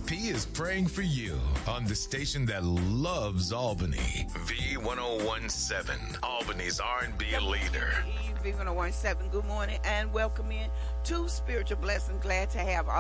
P is praying for you on the station that loves Albany. V1017, Albany's R&B leader. V1017, good morning and welcome in to Spiritual Blessing. Glad to have